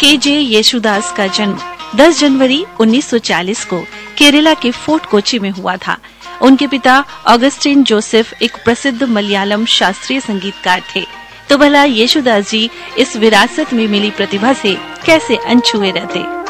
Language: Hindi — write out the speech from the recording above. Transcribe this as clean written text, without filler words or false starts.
के.जे. येशुदास का जन्म 10 जनवरी 1940 को केरला के फोर्ट कोची में हुआ था। उनके पिता ऑगस्टिन जोसेफ एक प्रसिद्ध मलयालम शास्त्रीय संगीतकार थे। तो भला येशुदास जी इस विरासत में मिली प्रतिभा से कैसे अनछुए रहते।